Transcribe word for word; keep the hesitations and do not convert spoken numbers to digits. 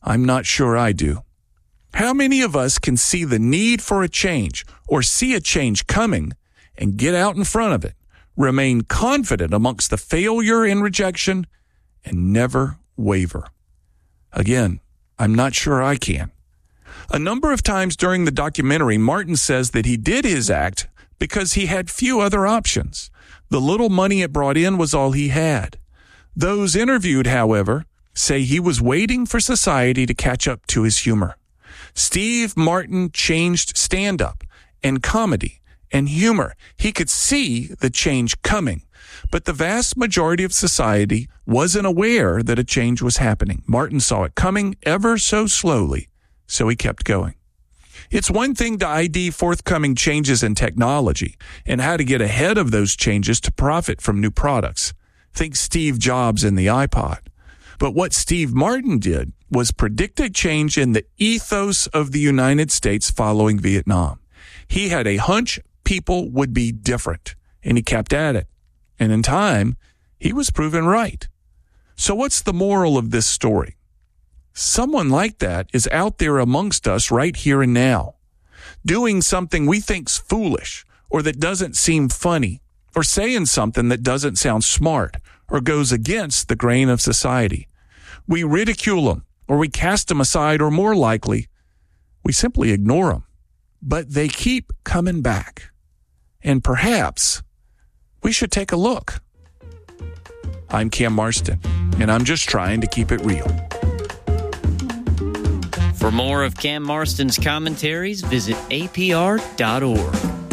I'm not sure I do. How many of us can see the need for a change or see a change coming and get out in front of it, remain confident amongst the failure and rejection, and never waver? Again, I'm not sure I can. A number of times during the documentary, Martin says that he did his act because he had few other options. The little money it brought in was all he had. Those interviewed, however, say he was waiting for society to catch up to his humor. Steve Martin changed stand-up and comedy and humor. He could see the change coming, but the vast majority of society wasn't aware that a change was happening. Martin saw it coming ever so slowly, so he kept going. It's one thing to I D forthcoming changes in technology and how to get ahead of those changes to profit from new products. Think Steve Jobs and the iPod. But what Steve Martin did was predict a change in the ethos of the United States following Vietnam. He had a hunch people would be different, and he kept at it. And in time, he was proven right. So what's the moral of this story? Someone like that is out there amongst us right here and now, doing something we think's foolish or that doesn't seem funny, or saying something that doesn't sound smart or goes against the grain of society. We ridicule them, or we cast them aside, or more likely, we simply ignore them. But they keep coming back. And perhaps we should take a look. I'm Cam Marston, and I'm just trying to keep it real. For more of Cam Marston's commentaries, visit A P R dot org.